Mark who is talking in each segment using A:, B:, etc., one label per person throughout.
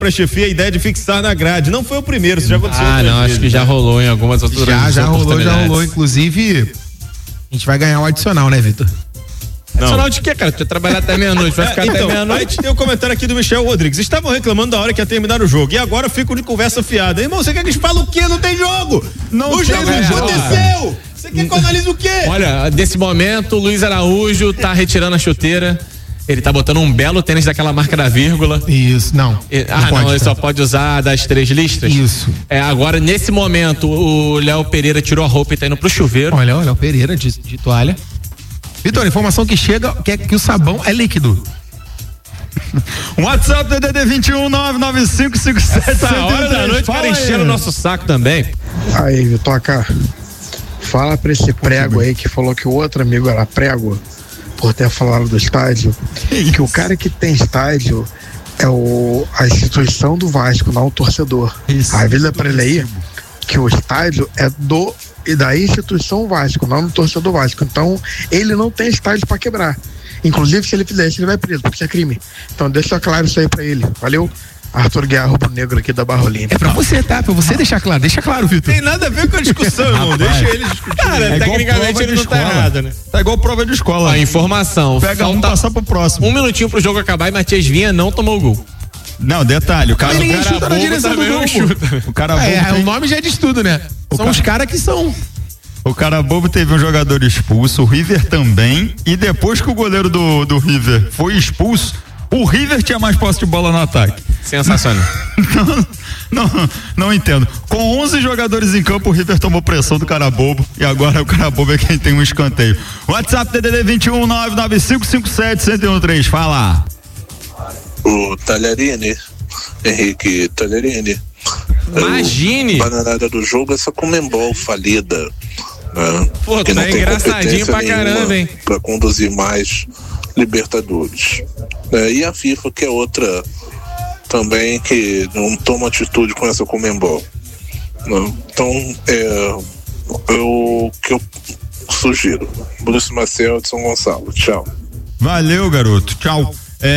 A: pra chefia a ideia de fixar na grade. Não foi o primeiro, isso já aconteceu.
B: Acho que já rolou em algumas outras
C: já rolou. Inclusive, a gente vai ganhar o adicional, né, Vitor?
B: Adicional de quê, cara? Tu ia trabalhar até meia-noite, vai ficar até meia-noite.
A: Aí tem um comentário aqui do Michel Rodrigues. Estavam reclamando da hora que ia terminar o jogo. E agora ficam de conversa fiada. Irmão, você quer que a gente fale o quê? Não tem jogo! O jogo aconteceu! Você quer que eu analise o quê?
B: Olha, desse momento, o Luiz Araújo tá retirando a chuteira. Ele tá botando um belo tênis daquela marca da vírgula.
C: Isso, não.
B: Ele só pode usar das 3 listras?
C: Isso.
B: Agora, nesse momento, o Léo Pereira tirou a roupa e tá indo pro chuveiro.
C: Olha, o Léo Pereira de toalha. Vitor, informação que chega que o sabão é líquido.
A: WhatsApp DDD 21 99557.
B: Essa hora da noite, cara, enchendo o nosso saco também.
D: Aí, Vitoca, fala pra esse prego aí que falou que o outro amigo era prego, por ter falado do estádio, que o cara que tem estádio é a instituição do Vasco, não o torcedor. Avisa pra ele aí que o estádio é da instituição Vasco, não do torcedor Vasco. Então, ele não tem estádio pra quebrar. Inclusive, se ele fizer isso, ele vai preso, porque é crime. Então, deixa claro isso aí pra ele. Valeu? Arthur Guerra, Rubro Negro aqui da Barra Olímpica.
C: É pra você, tá? Pra você deixar claro. Deixa claro, Vitor.
A: Tem nada a ver com a discussão, irmão. Deixa eles discutir.
B: Cara, tecnicamente ele não tá errado, né?
A: Tá igual prova de escola.
B: A informação.
A: Pega um, passar pro próximo.
B: 1 minutinho pro jogo acabar e Matias Vinha não tomou o gol.
A: Não, detalhe, o cara
C: chuta na direção do gol.
A: O cara
C: o nome já diz tudo, né? São os caras que são.
A: O cara bobo teve um jogador expulso, o River também, e depois que o goleiro do River foi expulso, o River tinha mais posse de bola no ataque.
B: Sensacional.
A: Não entendo. Com 11 jogadores em campo, o River tomou pressão do cara bobo e agora o cara bobo é quem tem um escanteio. WhatsApp DDD 21 99557 1013. Fala.
E: O Talharini, Henrique Talharini.
B: Imagine!
E: Bananada do jogo, essa Conmebol falida. Né?
B: Pô,
E: que
B: tá
E: não tem
B: engraçadinho pra caramba, hein?
E: Pra conduzir mais Libertadores. E a FIFA, que é outra também que não toma atitude com essa Conmebol. Né? Então, o que eu sugiro: Bruce Marcel de São Gonçalo. Tchau.
A: Valeu, garoto. Tchau.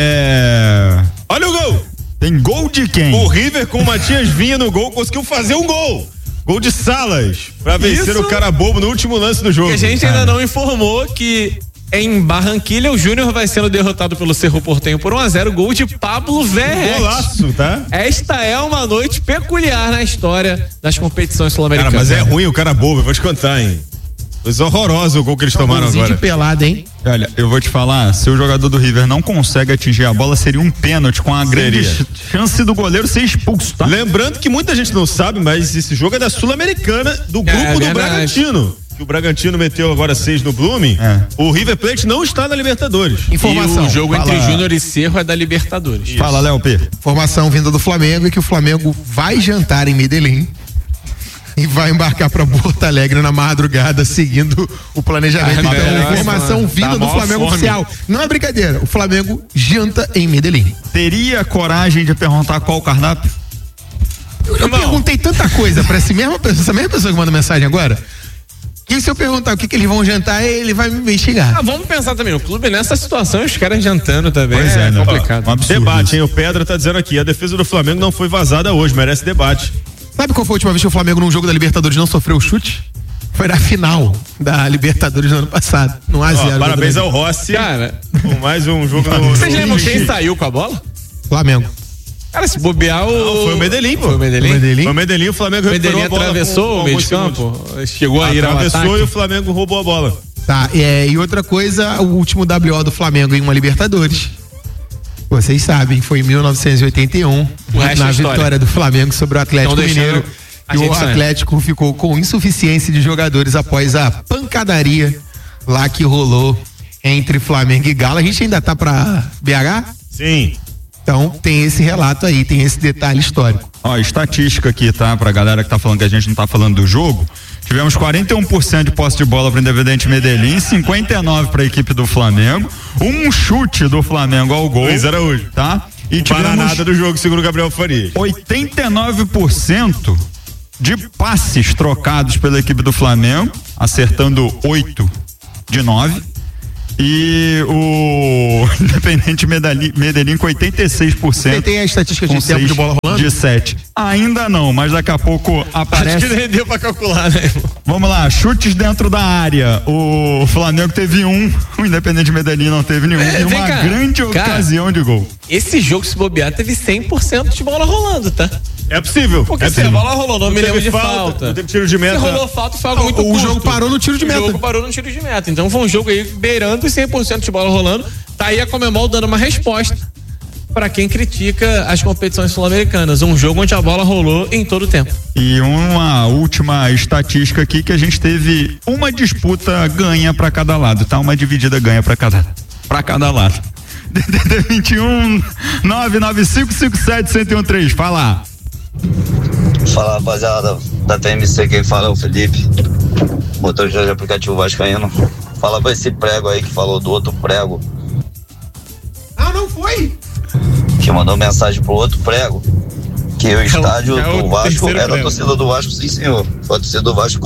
A: Olha o gol! Tem gol de quem? O River com o Matias Vinha no gol conseguiu fazer um gol. Gol de Salas pra vencer o cara bobo no último lance do jogo.
B: Que a gente ainda não informou que em Barranquilha o Júnior vai sendo derrotado pelo Cerro Porteño por 1-0, gol de Pablo Verret.
A: Golaço, tá?
B: Esta é uma noite peculiar na história das competições sul-americanas.
A: Cara, mas é ruim o cara bobo, eu vou te contar, hein? Foi horroroso o gol que eles tomaram agora.
C: De pelada, hein?
A: Olha, eu vou te falar, se o jogador do River não consegue atingir a bola, seria um pênalti com a grande chance do goleiro ser expulso, tá? Lembrando que muita gente não sabe, mas esse jogo é da Sul-Americana, do grupo do Bragantino. Que o Bragantino meteu agora 6 no Blooming. O River Plate não está na Libertadores.
C: Informação.
B: E o jogo entre Júnior e Cerro é da Libertadores.
A: Isso. Fala, Léo P.
C: Informação vinda do Flamengo é que o Flamengo vai jantar em Medellín e vai embarcar para Porto Alegre na madrugada, seguindo o planejamento. Então, informação vinda do Flamengo oficial. Não é brincadeira, o Flamengo janta em Medellín.
A: Teria coragem de perguntar qual o cardápio?
C: Eu perguntei tanta coisa para essa mesma pessoa que manda mensagem agora. Que se eu perguntar o que eles vão jantar, ele vai me investigar.
B: Vamos pensar também, o clube nessa situação, os caras jantando também.
A: Pois
B: é complicado.
A: Um debate, hein? O Pedra tá dizendo aqui, a defesa do Flamengo não foi vazada hoje, merece debate.
C: Sabe qual foi a última vez que o Flamengo num jogo da Libertadores não sofreu chute? Foi na final da Libertadores no ano passado, no 1-0.
A: Parabéns ao Rossi, cara, com mais um jogo no...
B: Vocês lembram quem saiu com a bola?
C: Flamengo.
B: Cara, se bobear
A: foi o Medellín, pô.
B: Foi o Medellín?
A: Foi o Medellín, o Flamengo recuperou a bola.
B: Atravessou o meio de campo, chegou a ir ao ataque.
A: Atravessou e o Flamengo roubou a bola.
C: Tá, e outra coisa, o último WO do Flamengo em uma Libertadores. Vocês sabem, foi em 1981, na vitória do Flamengo sobre o Atlético Mineiro. E o Atlético ficou com insuficiência de jogadores após a pancadaria lá que rolou entre Flamengo e Galo. A gente ainda tá pra BH?
A: Sim.
C: Então tem esse relato aí, tem esse detalhe histórico.
A: Ó, estatística aqui, tá? Pra galera que tá falando que a gente não tá falando do jogo. Tivemos 41% de posse de bola para o Independente Medellín, 59% para a equipe do Flamengo, um chute do Flamengo ao gol. Luiz Araújo, tá? E tivemos nada do jogo, segundo o Gabriel Faria. 89% de passes trocados pela equipe do Flamengo, acertando 8 de 9. E o Independente Medellín com 86%.
C: Você tem a estatística de tempo de bola rolando?
A: De 7. Ainda não, mas daqui a pouco aparece.
B: Acho que deu pra calcular, né?
A: Vamos lá, chutes dentro da área. O Flamengo teve um, o Independente Medellín não teve nenhum. E uma grande ocasião de gol.
B: Esse jogo, se bobear, teve 100% de bola rolando, tá?
F: É possível.
B: Porque se a bola rolou, não me lembro de falta.
F: Não teve tiro de meta.
B: Se rolou falta, foi algo muito
C: curto. O jogo parou no tiro de meta.
B: O jogo parou no tiro de meta. Então foi um jogo aí beirando os 100% de bola rolando. Tá aí a Conmebol dando uma resposta para quem critica as competições sul-americanas. Um jogo onde a bola rolou em todo o tempo.
A: E uma última estatística aqui, que a gente teve uma disputa ganha para cada lado, tá? Uma dividida ganha para cada lado. DDD 21 99557-1013. Fala.
G: Fala, rapaziada da TMC, quem fala é o Felipe, motorista de aplicativo vascaíno. Fala pra esse prego aí que falou do outro prego.
C: Ah, não foi?
G: Que mandou mensagem pro outro prego que o estádio do Vasco era a torcida do Vasco, sim senhor. Foi a torcida do Vasco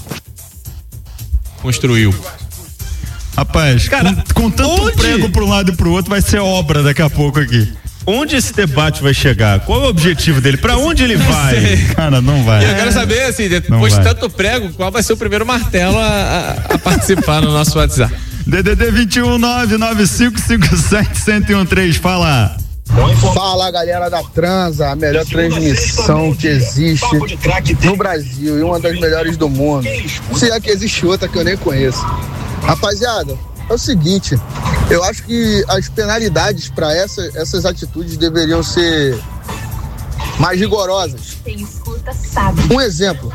B: construiu.
A: Rapaz, cara, com tanto prego pro um lado e pro outro, vai ser obra daqui a pouco aqui.
F: Onde esse debate vai chegar? Qual é o objetivo dele? Pra onde ele vai?
A: Cara, não vai.
B: Eu quero saber, assim, depois de tanto prego, qual vai ser o primeiro martelo a participar no nosso WhatsApp?
A: DDD 21 99557-1013. Fala.
D: Fala, galera da Transa, a melhor transmissão que existe no Brasil e uma das melhores do mundo. Se é que existe outra que eu nem conheço. Rapaziada, é o seguinte, eu acho que as penalidades para essas atitudes deveriam ser mais rigorosas. Quem escuta sabe. Um exemplo,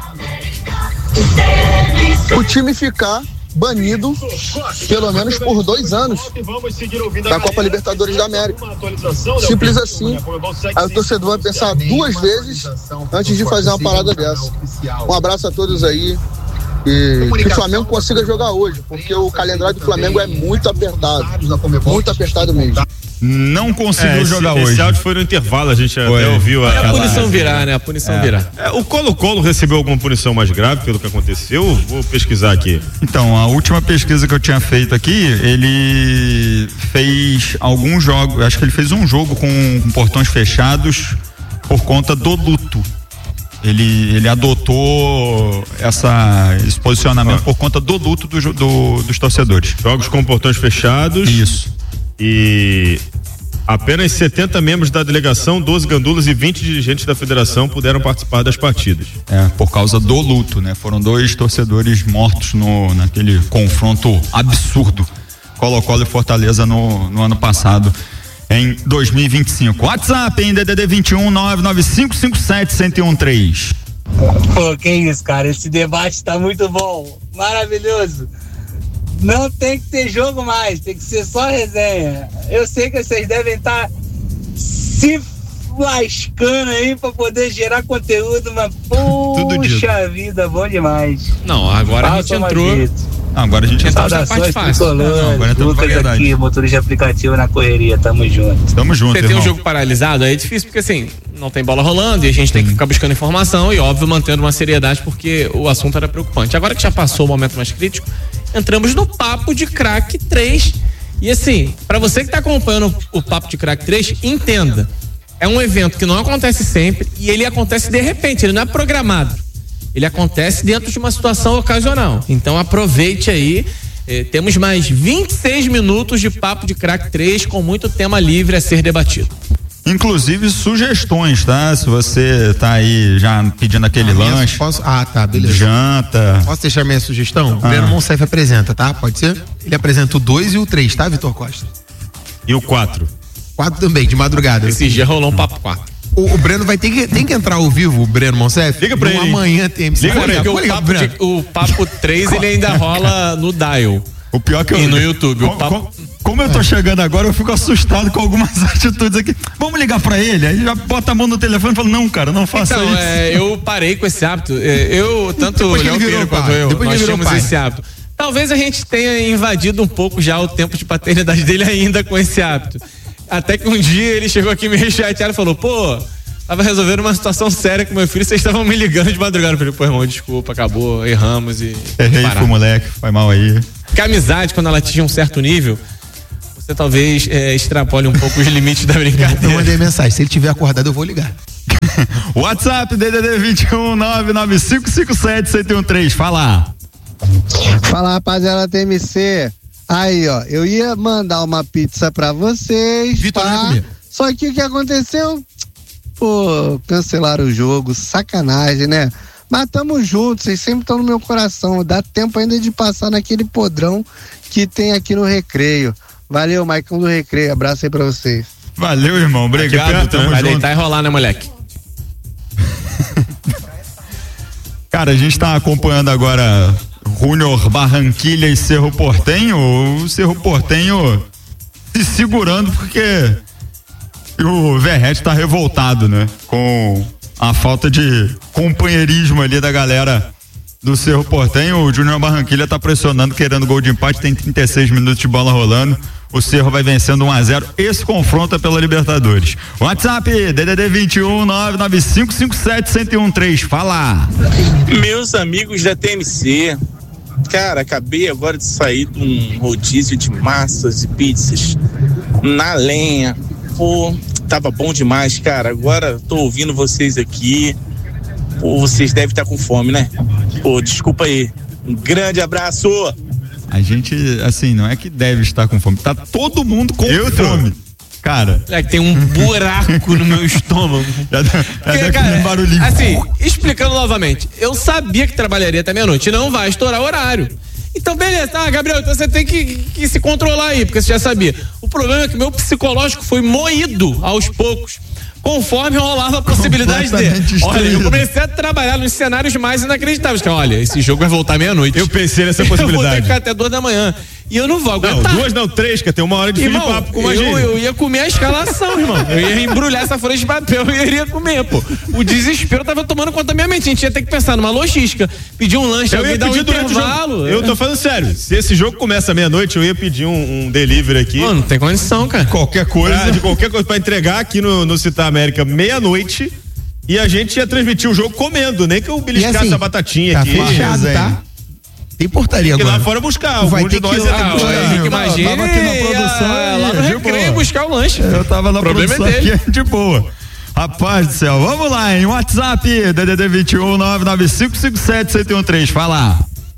D: o time ficar banido pelo menos por 2 anos da Copa Libertadores da América. Simples assim. Aí o torcedor vai pensar 2 vezes antes de fazer uma parada dessa. Um abraço a todos aí. E que o Flamengo consiga jogar hoje, porque o calendário do Flamengo é muito apertado mesmo.
A: Não conseguiu jogar hoje.
F: Esse áudio foi no intervalo, a gente até ouviu.
B: A punição virá, né? A punição virá.
F: O Colo-Colo recebeu alguma punição mais grave pelo que aconteceu? Vou pesquisar aqui.
A: Então, a última pesquisa que eu tinha feito aqui, ele fez alguns jogos, acho que ele fez um jogo com portões fechados por conta do luto. Ele adotou esse posicionamento por conta do luto dos torcedores.
F: Jogos com portões fechados.
A: Isso.
F: E apenas 70 membros da delegação, 12 gandulas e 20 dirigentes da federação puderam participar das partidas.
A: Por causa do luto, né? Foram 2 torcedores mortos naquele confronto absurdo. Colo-Colo e Fortaleza no ano passado. Em 2025. WhatsApp em DDD 21 99557-1013.
H: Pô, que isso, cara? Esse debate tá muito bom. Maravilhoso. Não tem que ter jogo mais, tem que ser só resenha. Eu sei que vocês devem estar se lascando aí pra poder gerar conteúdo, mas puxa vida, bom demais.
B: Não, agora a gente entrou.
A: Agora a gente entrou
H: na parte fácil. Lucas aqui, motorista de aplicativo na correria, tamo junto.
B: Você tem um jogo paralisado, aí é difícil porque assim, não tem bola rolando e a gente tem que ficar buscando informação e óbvio mantendo uma seriedade porque o assunto era preocupante. Agora que já passou o momento mais crítico, entramos no Papo de Craque 3 e assim, pra você que tá acompanhando o Papo de Craque 3, entenda, é um evento que não acontece sempre e ele acontece de repente, ele não é programado. Ele acontece dentro de uma situação ocasional. Então aproveite aí. Temos mais 26 minutos de Papo de Craque 3 com muito tema livre a ser debatido.
A: Inclusive sugestões, tá? Se você tá aí já pedindo aquele lanche.
C: Tá, beleza.
A: Janta.
C: Posso deixar minha sugestão? O Breno Monsef apresenta, tá? Pode ser? Ele apresenta o 2 e o 3, tá, Vitor Costa?
F: E o 4?
C: 4 também, de madrugada.
B: Esse dia rolou um Papo 4.
C: O Breno vai ter que entrar ao vivo, o Breno Monsef.
F: Liga pra ele.
C: Amanhã tem.
B: Liga pra ele. O Papo 3 ele ainda rola no Dial.
A: O pior que
B: e no YouTube.
A: Como eu tô chegando agora, eu fico assustado com algumas atitudes aqui. Vamos ligar pra ele? Aí já bota a mão no telefone e fala, não, cara, não faça isso.
B: Eu parei com esse hábito. Tanto o Léo Pinheiro quanto eu, nós tínhamos esse hábito. Talvez a gente tenha invadido um pouco já o tempo de paternidade dele ainda com esse hábito. Até que um dia ele chegou aqui meio chateado e falou, tava resolvendo uma situação séria com meu filho, vocês estavam me ligando de madrugada. Eu falei, irmão, desculpa, acabou, erramos e...
A: Errei pro moleque, foi mal aí.
B: que a amizade, quando ela atinge um certo nível, você talvez extrapole um pouco os limites da brincadeira.
C: Eu mandei mensagem, se ele tiver acordado eu vou ligar.
A: WhatsApp DDD 21 99557 1013. Fala
I: rapaziada da TMC. Aí, ó, eu ia mandar uma pizza pra vocês.
C: Vitor,
I: só que o que aconteceu? Pô, cancelaram o jogo, sacanagem, né? Mas tamo juntos, vocês sempre estão no meu coração. Dá tempo ainda de passar naquele podrão que tem aqui no Recreio. Valeu, Maicon do Recreio, abraço aí pra vocês.
A: Valeu, irmão, obrigado.
B: Perto, tamo vai junto. Deitar e rolar, né, moleque?
A: Cara, a gente tá acompanhando agora Júnior Barranquilla e Cerro Porteño. O Cerro Porteño se segurando porque o Verrete tá revoltado, né? Com a falta de companheirismo ali da galera do Cerro Porteño. O Júnior Barranquilla tá pressionando, querendo gol de empate, tem 36 minutos de bola rolando. O Cerro vai vencendo 1-0. Esse confronto é pela Libertadores. WhatsApp, DDD 21 99557 1013. Fala!
J: Meus amigos da TMC, cara, acabei agora de sair de um rodízio de massas e pizzas na lenha. Pô, tava bom demais, cara. Agora tô ouvindo vocês aqui. Pô, vocês devem estar com fome, né? Pô, desculpa aí. Um grande abraço!
A: A gente, assim, não é que deve estar com fome. Tá todo mundo com fome. Cara.
B: É que tem um buraco no meu estômago.
A: Cara, um barulhinho.
B: Assim, explicando novamente, eu sabia que trabalharia até meia-noite e não vai estourar o horário. Então, beleza, tá, Gabriel, então você tem que se controlar aí, porque você já sabia. O problema é que meu psicológico foi moído aos poucos, conforme rolava a possibilidade de. Olha, eu comecei a trabalhar nos cenários mais inacreditáveis. Que, olha, esse jogo vai voltar meia-noite.
F: Eu pensei nessa possibilidade.
B: Eu vou ter que ficar até 2 da manhã. E eu não vou aguentar.
F: Não, 2 não, 3, que tem 1 hora de fim de papo com a gente.
B: Eu ia comer a escalação, irmão. Eu ia embrulhar essa folha de papel e eu iria comer, pô. O desespero tava tomando conta da minha mente. A gente ia ter que pensar numa logística. Pedir um lanche,
F: eu ia dar um intervalo. Eu tô falando sério. Se esse jogo começa meia-noite, eu ia pedir um delivery aqui.
B: Mano, não tem condição, cara.
F: Qualquer coisa. De qualquer coisa pra entregar aqui no Citar América meia-noite. E a gente ia transmitir o jogo comendo. Nem que eu beliscasse assim, a batatinha
C: tá
F: aqui.
C: Fechado, tá? Tem portaria agora.
F: E lá fora buscar. Vai ter
C: que
B: imagina.
A: Tava aqui na produção.
B: Lá no Recreio buscar o lanche.
A: Eu tava na produção aqui de boa. Rapaz do céu, vamos lá, hein? WhatsApp, DDD 21 99557 1013. Fala.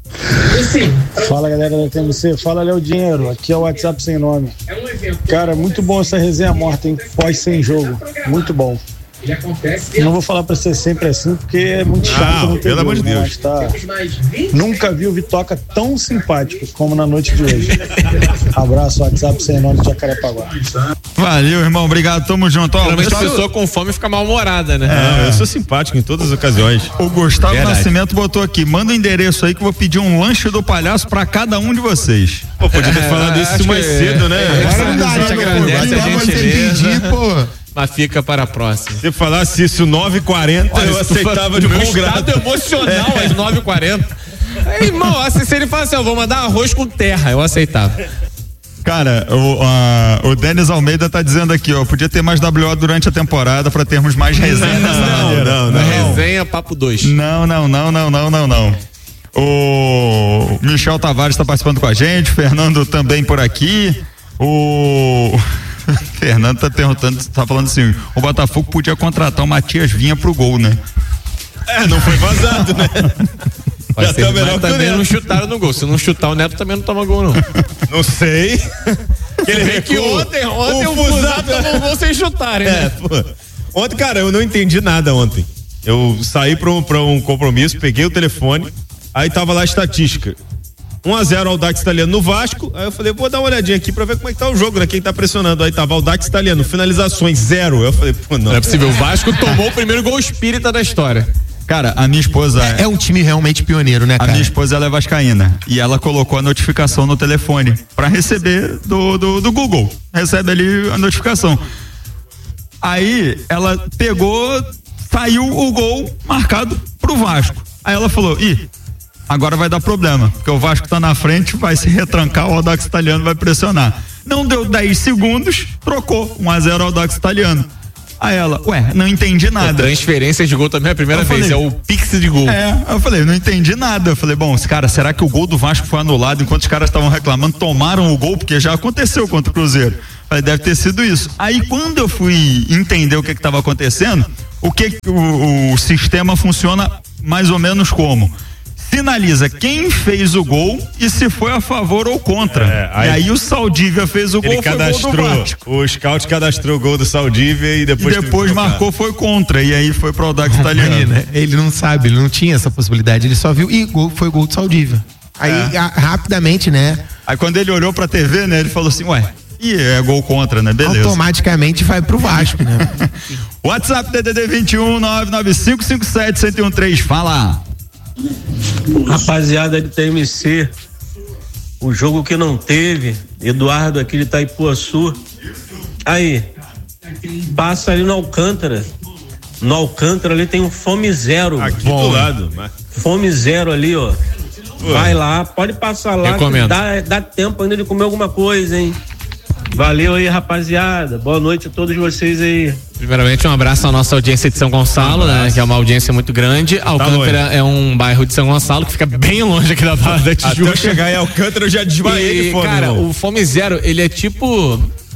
K: Fala, galera da TMC. Fala, Léo Dinheiro. Aqui é o WhatsApp sem nome. Cara, muito bom essa resenha morta, hein? Pós sem jogo. Muito bom. Não vou falar pra ser sempre assim, porque é muito chato. Não
F: pelo amor de Deus.
K: Tá... Nunca vi o Vitoca tão simpático como na noite de hoje. Abraço, WhatsApp sem nome de Jacarepaguá.
A: Valeu, irmão, obrigado, tamo junto.
B: Geralmente a pessoa com fome fica mal-humorada, né?
F: Eu sou simpático em todas as ocasiões.
A: O Gustavo Nascimento botou aqui, manda o endereço aí que eu vou pedir um lanche do palhaço pra cada um de vocês.
F: Pô, podia ter falado isso mais cedo, né?
B: A gente agradece a gentileza. Mas fica para a próxima.
F: Se falasse isso 9h40, eu aceitava de bom grado.
B: Estado emocional às 9h40. Irmão, se ele falasse, eu vou mandar arroz com terra, eu aceitava.
A: Cara, o Denis Almeida tá dizendo aqui, ó, podia ter mais WO durante a temporada pra termos mais resenha.
B: Não. Resenha papo 2.
A: Não. O Michel Tavares tá participando com a gente, o Fernando também por aqui. O Fernando tá perguntando, tá falando assim, o Botafogo podia contratar o Matias Vinha pro gol, né?
F: Não foi vazado, né?
B: Pode ser, mas também não chutaram no gol. Se não chutar, o Neto também não toma gol, não.
F: Não sei.
B: Ele vê que ontem o Fusado tomou gol sem chutar, né?
F: Ontem, cara, eu não entendi nada ontem. Eu saí pra um compromisso, peguei o telefone, aí tava lá a estatística. 1-0 Audax Italiano no Vasco. Aí eu falei, vou dar uma olhadinha aqui pra ver como é que tá o jogo, né? Quem tá pressionando. Aí tava Audax Italiano, finalizações 0. Eu falei, pô, não.
B: Não é possível. O Vasco tomou o primeiro gol espírita da história.
A: Cara, a minha esposa...
C: É um time realmente pioneiro, né, cara?
A: A minha esposa, ela é vascaína. E ela colocou a notificação no telefone pra receber do Google. Recebe ali a notificação. Aí, ela pegou, saiu o gol marcado pro Vasco. Aí ela falou, agora vai dar problema, porque o Vasco tá na frente, vai se retrancar, o Audax Italiano vai pressionar. Não deu 10 segundos, trocou 1-0 Audax Italiano. Aí ela, não entendi nada.
B: Transferência de gol também é a primeira vez, é o Pix de gol.
A: Eu falei, não entendi nada. Eu falei, bom, cara, será que o gol do Vasco foi anulado enquanto os caras estavam reclamando, tomaram o gol, porque já aconteceu contra o Cruzeiro. Falei, deve ter sido isso. Aí quando eu fui entender o que estava acontecendo, o sistema funciona mais ou menos como? Sinaliza quem fez o gol e se foi a favor ou contra. E aí o Saldívia fez o gol, foi gol do Vasco.
F: O scout cadastrou o gol do Saldívia e depois
A: marcou, foi contra. E aí foi pro Audax Italiano.
C: Né? Ele não sabe, ele não tinha essa possibilidade, ele só viu e foi gol do Saldívia. Aí rapidamente, né?
A: Aí quando ele olhou pra TV, né, ele falou assim, e é gol contra, né? Beleza.
C: Automaticamente vai pro Vasco, né?
A: WhatsApp DDD 21 99557 1013. Fala.
L: Rapaziada de TMC, o jogo que não teve, Eduardo aqui de Itaipuaçu. Aí, passa ali no Alcântara. No Alcântara ali tem um Fome Zero.
F: Aqui do lado.
L: Fome Zero ali, ó. Vai lá, pode passar lá. Dá tempo ainda de comer alguma coisa, hein? Valeu aí, rapaziada. Boa noite a todos vocês aí.
B: Primeiramente, um abraço à nossa audiência de São Gonçalo, né? Que é uma audiência muito grande. Alcântara é um bairro de São Gonçalo que fica bem longe aqui da Barra da Tijuca.
F: Até eu chegar em Alcântara eu já desmaiei de fome.
B: Cara, o Fome Zero, ele é tipo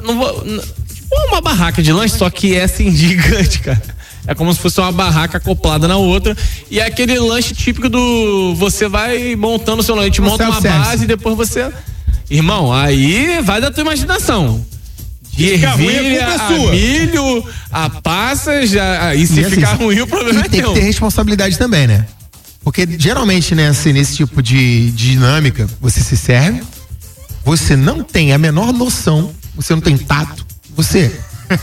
B: uma barraca de lanche, só que é assim, gigante, cara. É como se fosse uma barraca acoplada na outra. E é aquele lanche típico do... Você vai montando o seu lanche, monta uma base e depois você... Irmão, aí vai da tua imaginação. De ervilha, a milho, a passas, e se ficar ruim o problema é teu.
C: Tem que ter responsabilidade também, né? Porque geralmente, né, assim, nesse tipo de dinâmica, você se serve, você não tem a menor noção, você não tem tato, você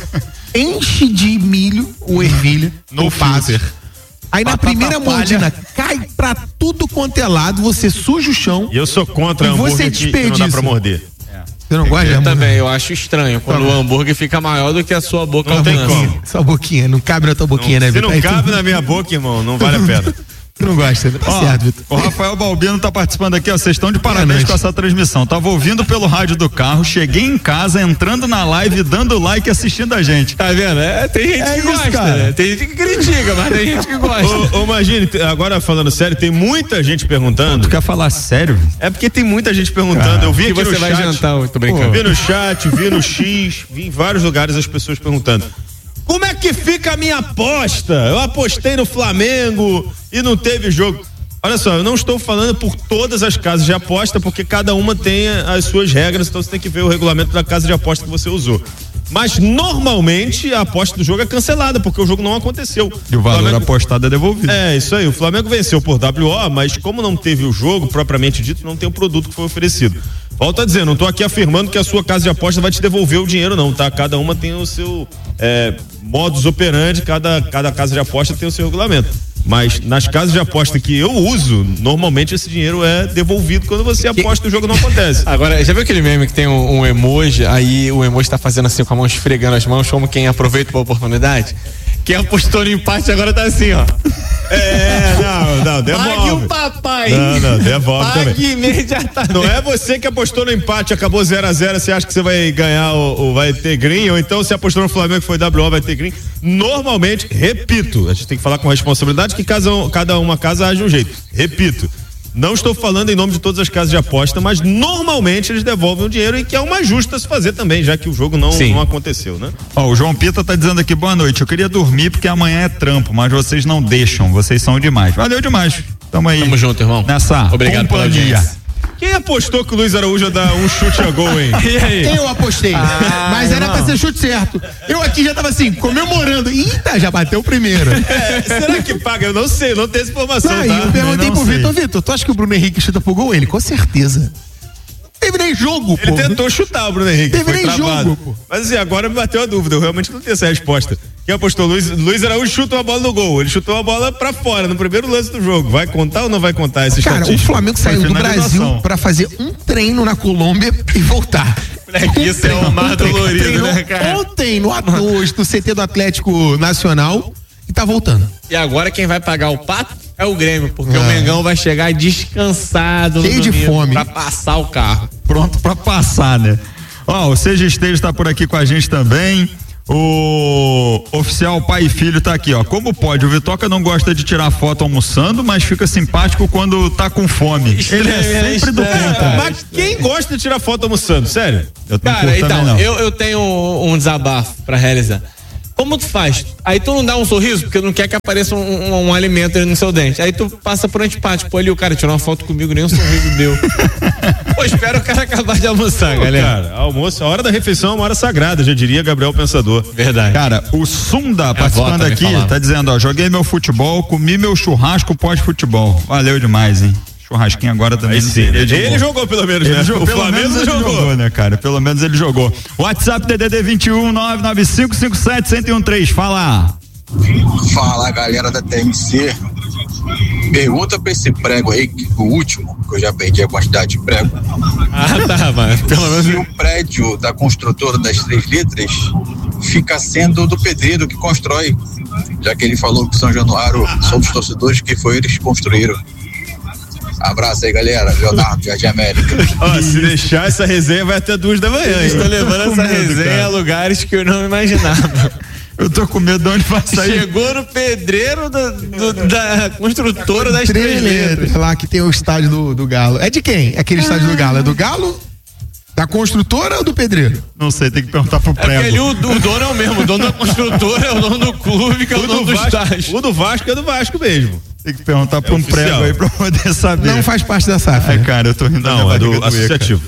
C: enche de milho ou ervilha ou passas. Aí na primeira mordida cai pra tudo quanto é lado, você suja o chão.
F: E eu sou contra hambúrguer que não dá pra morder.
C: Você não gosta de hambúrguer?
B: Também, eu acho estranho quando o hambúrguer fica maior do que a sua boca.
F: Não tem como.
C: Sua boquinha, não cabe na tua boquinha, né,
F: Vitor? Se não cabe na minha boca, irmão, não vale a pena.
C: Tu não gosta, tá certo, Vitor.
A: O Rafael Balbino tá participando aqui, ó, vocês estão de parabéns com essa transmissão. Tava ouvindo pelo rádio do carro, cheguei em casa, entrando na live, dando like e assistindo a gente.
B: Tá vendo? Tem gente que gosta, né? Tem gente que critica, mas tem gente que gosta.
F: Imagine, agora falando sério, tem muita gente perguntando.
A: Tu quer falar sério?
F: É porque tem muita gente perguntando. Eu vi aqui no chat.
B: Vai jantar, tô brincando.
F: Vi no chat, vi no X, vi em vários lugares as pessoas perguntando. Como é que fica a minha aposta? Eu apostei no Flamengo e não teve jogo. Olha só, eu não estou falando por todas as casas de aposta, porque cada uma tem as suas regras, então você tem que ver o regulamento da casa de aposta que você usou. Mas normalmente a aposta do jogo é cancelada, porque o jogo não aconteceu.
A: E o valor apostado é devolvido.
F: É, isso aí. O Flamengo venceu por WO, mas como não teve o jogo propriamente dito, não tem o produto que foi oferecido. Volto a dizer, não estou aqui afirmando que a sua casa de aposta vai te devolver o dinheiro, não, tá? Cada uma tem o seu modus operandi, cada casa de aposta tem o seu regulamento. Mas nas casas de aposta que eu uso, normalmente esse dinheiro é devolvido quando você aposta e o jogo não acontece.
B: Agora, já viu aquele meme que tem um emoji, aí o emoji tá fazendo assim com a mão, esfregando as mãos, como quem aproveita a oportunidade? Quem apostou no empate agora tá assim, ó.
F: Não, devolve.
B: Pague o papai.
F: Não, devolve também.
B: Pague imediatamente.
F: Não é você que apostou no empate, acabou 0-0, você acha que você vai ganhar ou vai ter green, ou então você apostou no Flamengo que foi WO, vai ter green. Normalmente, repito, a gente tem que falar com responsabilidade que cada uma casa age de um jeito. Repito, não estou falando em nome de todas as casas de aposta, mas normalmente eles devolvem o dinheiro e que é uma justa se fazer também, já que o jogo não aconteceu, né?
A: Ó, o João Pita tá dizendo aqui, boa noite, eu queria dormir porque amanhã é trampo, mas vocês não deixam, vocês são demais. Valeu demais. Tamo aí.
B: Tamo junto, irmão.
A: Nessa
B: Obrigado
A: companhia.
F: Quem apostou que o Luiz Araújo ia dar um chute a gol, hein?
C: Eu apostei. Mas era pra ser chute certo. Eu aqui já tava assim, comemorando. Eita, já bateu o primeiro.
F: Será que paga? Eu não sei, não tenho essa informação, tá?
C: Eu perguntei pro Vitor, tu acha que o Bruno Henrique chuta pro gol? Ele, com certeza. Teve nem jogo, pô.
F: Ele tentou chutar o Bruno Henrique.
C: Teve nem jogo, pô.
F: Mas assim, agora me bateu a dúvida. Eu realmente não tenho essa resposta. Quem apostou? Luiz Araújo chuta uma bola no gol. Ele chutou a bola pra fora no primeiro lance do jogo. Vai contar ou não vai contar esse estatística?
C: Cara, o Flamengo saiu do Brasil pra fazer um treino na Colômbia e voltar.
B: Isso é um mar dolorido, né, cara?
C: Ontem no A2 do CT do Atlético Nacional e tá voltando.
B: E agora quem vai pagar o pato é o Grêmio, porque o Mengão vai chegar descansado,
C: cheio de fome,
B: pra passar o carro.
A: Pronto pra passar, né? Ó, o Seja Esteja tá por aqui com a gente também. O oficial pai e filho tá aqui, ó. Como pode? O Vitoca não gosta de tirar foto almoçando, mas fica simpático quando tá com fome. Ele é sempre do contra.
F: Mas quem gosta de tirar foto almoçando? Sério?
B: Cara, então, eu tenho um desabafo pra realizar. Como tu faz? Aí tu não dá um sorriso, porque não quer que apareça um alimento ali no seu dente. Aí tu passa por antipático. Pô, ali o cara tirou uma foto comigo, nem um sorriso deu. Pô, espero o cara acabar de almoçar, galera.
F: Cara, almoço, a hora da refeição é uma hora sagrada, já diria Gabriel Pensador.
B: Verdade.
A: Cara, o Sunda participando aqui, tá dizendo, ó, joguei meu futebol, comi meu churrasco pós-futebol. Valeu demais, hein? Churrasquinho agora também.
F: Ele jogou pelo menos, né?
A: O Flamengo jogou, né, cara? Pelo menos ele jogou. WhatsApp DDD 21 995 57 1013. Fala.
M: Fala, galera da TMC. Pergunta pra esse prego aí, o último, que eu já perdi a quantidade de prego.
B: Tá, mano. Pelo menos.
M: Se o prédio da construtora das 3 letras fica sendo do pedreiro que constrói, já que ele falou que São Januário somos torcedores que foi eles que construíram. Abraço aí, galera. Leonardo, Jardim América.
F: Se deixar essa resenha vai até 2 da manhã.
B: Estou levando essa resenha a lugares que eu não imaginava.
A: Eu tô com medo de onde vai sair.
B: Chegou no pedreiro da construtora das 3 letras.
C: Lá que tem o estádio do Galo. É de quem? Aquele estádio do Galo? É do Galo? Da construtora ou do pedreiro?
A: Não sei, tem que perguntar pro prego.
B: Porque ali o dono é o mesmo. O dono da construtora é o dono do clube, que é o dono do estádio.
F: O do Vasco é do Vasco mesmo.
A: Tem que perguntar pra um prego aí pra poder saber.
C: Não faz parte da SAF.
A: Cara, eu tô rindo.
F: Não, é do associativo.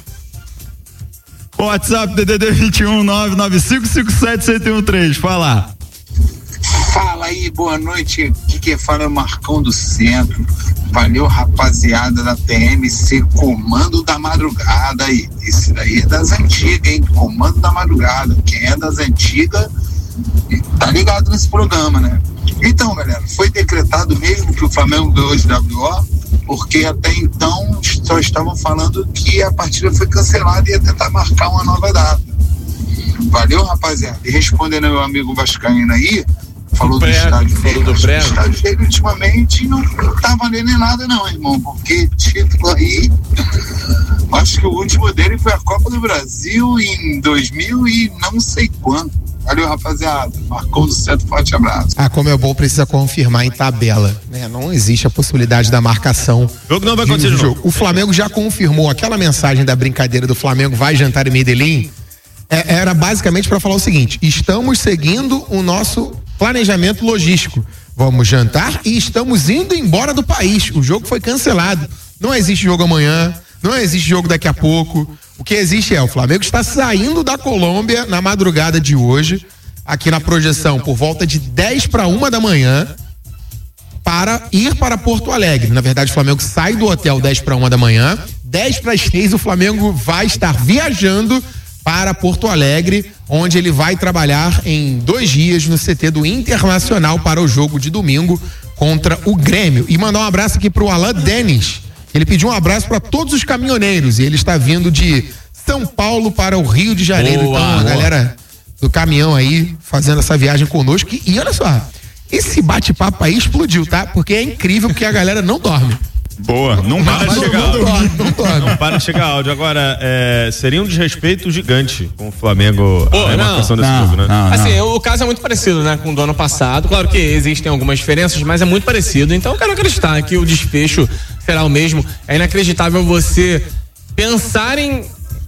A: WhatsApp DDD 21 995 57 1013. Fala.
N: Fala aí, boa noite. Aqui quem fala é o Marcão do Centro. Valeu, rapaziada da TMC, Comando da Madrugada aí. Esse daí é das antigas, hein? Comando da Madrugada. Quem é das antigas tá ligado nesse programa, né? Então, galera, foi decretado mesmo que o Flamengo ganhou de WO, porque até então só estavam falando que a partida foi cancelada e ia tentar marcar uma nova data. Valeu, rapaziada. E respondendo ao meu amigo vascaíno aí, falou do estádio dele. O estádio dele ultimamente não tá valendo em nada não, irmão, porque título aí, acho que o último dele foi a Copa do Brasil em 2000 e não sei quanto. Valeu, rapaziada. Marcou do Centro, forte abraço.
C: A Conmebol precisa confirmar em tabela, né? Não existe a possibilidade da marcação.
F: O jogo não vai acontecer de novo.
C: O Flamengo já confirmou aquela mensagem da brincadeira do Flamengo vai jantar em Medellín. Era basicamente para falar o seguinte: estamos seguindo o nosso planejamento logístico. Vamos jantar e estamos indo embora do país. O jogo foi cancelado. Não existe jogo amanhã, não existe jogo daqui a pouco. O que existe é o Flamengo está saindo da Colômbia na madrugada de hoje, aqui na projeção, por volta de 10:50 da manhã, para ir para Porto Alegre. Na verdade, o Flamengo sai do hotel 10:50 da manhã, 10:03 o Flamengo vai estar viajando para Porto Alegre, onde ele vai trabalhar em 2 dias no CT do Internacional para o jogo de domingo contra o Grêmio. E mandar um abraço aqui pro Alan Denis. Ele pediu um abraço para todos os caminhoneiros e ele está vindo de São Paulo para o Rio de Janeiro. Boa, então, a galera do caminhão aí fazendo essa viagem conosco. E olha só, esse bate-papo aí explodiu, tá? Porque é incrível porque a galera não dorme.
F: Boa, não para de chegar áudio. Não para de chegar áudio. Agora, seria um desrespeito gigante com o Flamengo a remarcação desse jogo, né?
B: Assim, o caso é muito parecido, né, com o do ano passado. Claro que existem algumas diferenças, mas é muito parecido. Então eu quero acreditar que o desfecho será o mesmo. É inacreditável você pensar em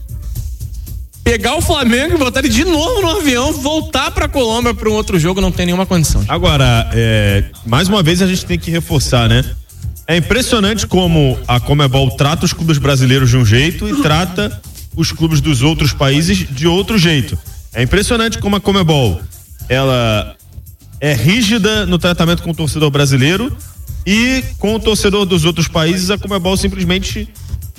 B: pegar o Flamengo e botar ele de novo no avião, voltar pra Colômbia pra um outro jogo, não tem nenhuma condição.
F: Agora, mais uma vez a gente tem que reforçar, né? É impressionante como a Conmebol trata os clubes brasileiros de um jeito e trata os clubes dos outros países de outro jeito. É impressionante como a Conmebol, ela é rígida no tratamento com o torcedor brasileiro e com o torcedor dos outros países a Conmebol simplesmente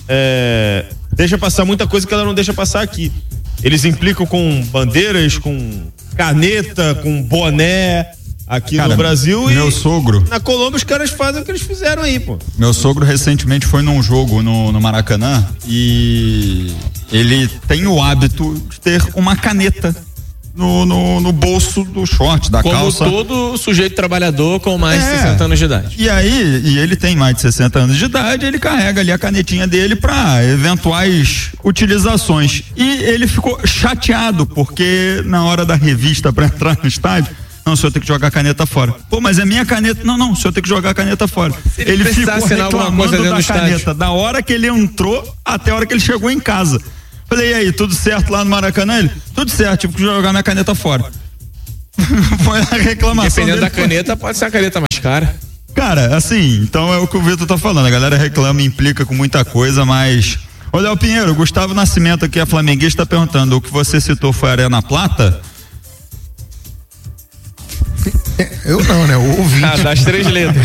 F: deixa passar muita coisa que ela não deixa passar aqui. Eles implicam com bandeiras, com caneta, com boné aqui no Brasil
A: meu sogro.
F: Na Colômbia os caras fazem o que eles fizeram aí, pô.
A: Meu sogro recentemente foi num jogo no Maracanã e ele tem o hábito de ter uma caneta no bolso do short, da calça.
B: Como todo sujeito trabalhador com mais de 60 anos de idade.
A: E aí, ele tem mais de 60 anos de idade, ele carrega ali a canetinha dele para eventuais utilizações. E ele ficou chateado, porque na hora da revista para entrar no estádio, não, o senhor tem que jogar a caneta fora. Pô, mas é minha caneta. Não, o senhor tem que jogar a caneta fora. Ele ficou reclamando da caneta, da hora que ele entrou até a hora que ele chegou em casa. Falei, e aí, tudo certo lá no Maracanã? Ele, tudo certo, tive que jogar minha caneta fora. Foi a reclamação.
B: Dependendo da caneta, pode ser a caneta mais cara.
A: Cara, assim, então é o que o Vitor tá falando. A galera reclama, implica com muita coisa, mas. Ô, Léo Pinheiro, Gustavo Nascimento aqui, a flamenguista, tá perguntando: o que você citou foi a Arena Plata?
C: Eu não, né? O ouvinte.
B: A das 3 letras.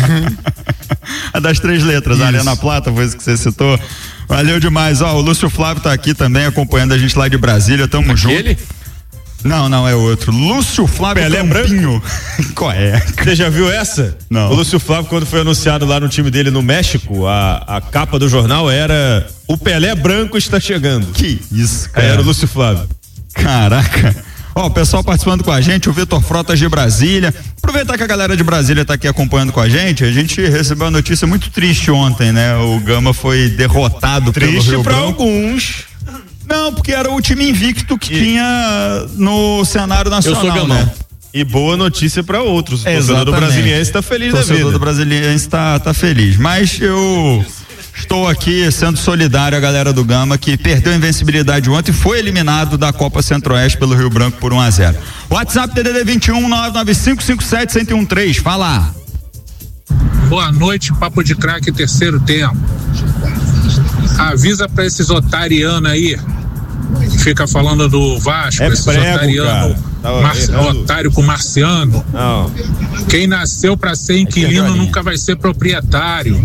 A: A das 3 letras, a Arena Plata, foi isso que você citou. Valeu demais, ó, o Lúcio Flávio tá aqui também acompanhando a gente lá de Brasília, tamo junto. Ele? Não, é outro. Lúcio Flávio
F: Pelé Branco.
A: Qual é?
F: Você já viu essa?
A: Não.
F: O Lúcio Flávio, quando foi anunciado lá no time dele no México, a capa do jornal era: o Pelé Branco está chegando.
A: Que isso, cara.
F: Era o Lúcio Flávio.
A: Caraca. Ó, o pessoal participando com a gente, o Vitor Frotas de Brasília. Aproveitar que a galera de Brasília tá aqui acompanhando com a gente recebeu uma notícia muito triste ontem, né? O Gama foi derrotado pelo Rio Branco.
F: Triste pra alguns.
A: Não, porque era o time invicto que tinha no cenário nacional.
B: Eu sou Gamão.
A: Né?
F: E boa notícia para outros. O torcedor do Brasiliense tá feliz da vida. O torcedor
A: do Brasiliense tá feliz. Mas eu estou aqui sendo solidário à galera do Gama, que perdeu a invencibilidade ontem e foi eliminado da Copa Centro-Oeste pelo Rio Branco por 1-0. WhatsApp DDD 21 995571013. Fala.
O: Boa noite, Papo de Craque, terceiro tempo. Avisa pra esses otarianos aí que fica falando do Vasco, esses otarianos, otário com marciano. Não. Quem nasceu pra ser inquilino nunca vai ser proprietário.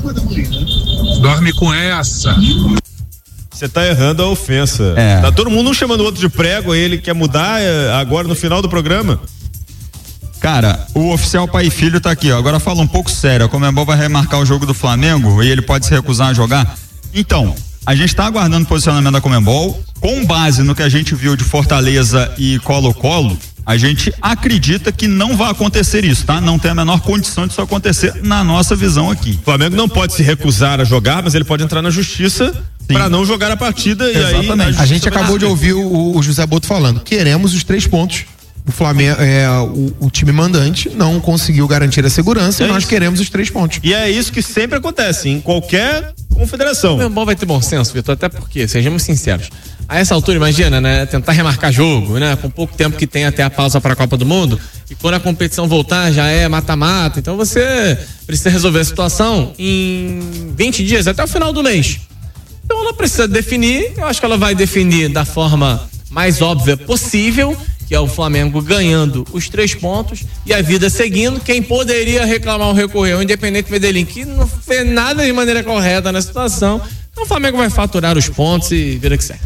O: Dorme com essa.
F: Você tá errando a ofensa. Tá todo mundo um chamando o outro de prego, ele quer mudar agora no final do programa?
A: Cara, o oficial pai e filho tá aqui, ó. Agora fala um pouco sério. A Conmebol vai remarcar o jogo do Flamengo e ele pode se recusar a jogar? Então, a gente tá aguardando o posicionamento da Conmebol. Com base no que a gente viu de Fortaleza e Colo-Colo, a gente acredita que não vai acontecer isso, tá? Não tem a menor condição de isso acontecer na nossa visão aqui.
F: O Flamengo não pode se recusar a jogar, mas ele pode entrar na justiça para não jogar a partida.
A: Exatamente.
F: E aí
C: a gente acabou de ouvir o José Boto falando: queremos os 3 pontos. O Flamengo, o time mandante não conseguiu garantir a segurança e nós queremos os 3 pontos.
F: E é isso que sempre acontece em qualquer confederação.
B: O Flamengo vai ter bom senso, Vitor, até porque, sejamos sinceros, a essa altura, imagina, né, tentar remarcar jogo, né, com pouco tempo que tem até a pausa para a Copa do Mundo, e quando a competição voltar já é mata-mata, então você precisa resolver a situação em 20 dias, até o final do mês. Então ela precisa definir, eu acho que ela vai definir da forma mais óbvia possível, que é o Flamengo ganhando os 3 pontos e a vida seguindo. Quem poderia reclamar ou recorrer ao Independente Medellín, que não fez nada de maneira correta na situação, então o Flamengo vai faturar os pontos e vira que segue.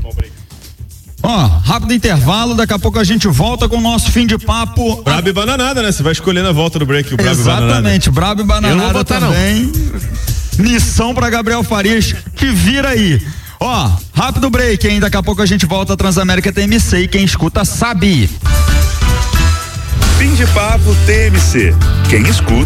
A: Ó, rápido intervalo, daqui a pouco a gente volta com o nosso fim de papo.
F: Brabo e bananada, né? Você vai escolher na volta do break o Brabo e bananada.
A: Exatamente, Brabo e bananada também. Não. Missão pra Gabriel Farias, que vira aí. Ó, rápido break, hein? Daqui a pouco a gente volta a Transamérica TMC e quem escuta sabe.
P: Fim de papo TMC. Quem escuta